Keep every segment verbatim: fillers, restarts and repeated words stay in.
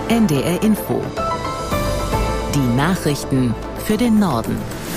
N D R Info. Die Nachrichten für den Norden.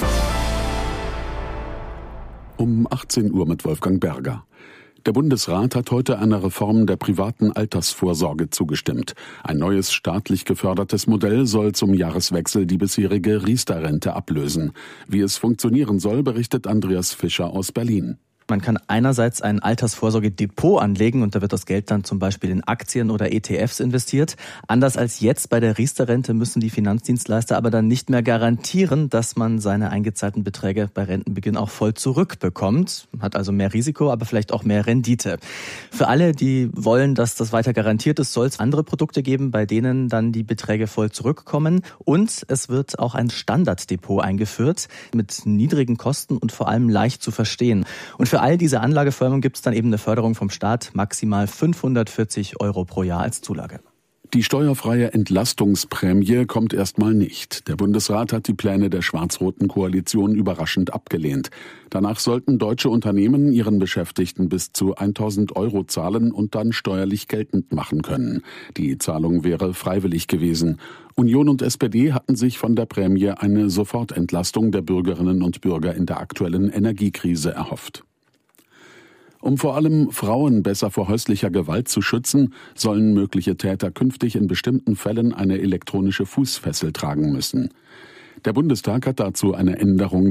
Um achtzehn Uhr mit Wolfgang Berger. Der Bundesrat hat heute einer Reform der privaten Altersvorsorge zugestimmt. Ein neues staatlich gefördertes Modell soll zum Jahreswechsel die bisherige Riester-Rente ablösen. Wie es funktionieren soll, berichtet Andreas Fischer aus Berlin. Man kann einerseits ein Altersvorsorgedepot anlegen und da wird das Geld dann zum Beispiel in Aktien oder E T Fs investiert. Anders als jetzt bei der Riester-Rente müssen die Finanzdienstleister aber dann nicht mehr garantieren, dass man seine eingezahlten Beträge bei Rentenbeginn auch voll zurückbekommt. Hat also mehr Risiko, aber vielleicht auch mehr Rendite. Für alle, die wollen, dass das weiter garantiert ist, soll es andere Produkte geben, bei denen dann die Beträge voll zurückkommen. Und es wird auch ein Standarddepot eingeführt mit niedrigen Kosten und vor allem leicht zu verstehen. Und für all diese Anlageformen gibt es dann eben eine Förderung vom Staat, maximal fünfhundertvierzig Euro pro Jahr als Zulage. Die steuerfreie Entlastungsprämie kommt erstmal nicht. Der Bundesrat hat die Pläne der schwarz-roten Koalition überraschend abgelehnt. Danach sollten deutsche Unternehmen ihren Beschäftigten bis zu tausend Euro zahlen und dann steuerlich geltend machen können. Die Zahlung wäre freiwillig gewesen. Union und S P D hatten sich von der Prämie eine Sofortentlastung der Bürgerinnen und Bürger in der aktuellen Energiekrise erhofft. Um vor allem Frauen besser vor häuslicher Gewalt zu schützen, sollen mögliche Täter künftig in bestimmten Fällen eine elektronische Fußfessel tragen müssen. Der Bundestag hat dazu eine Änderung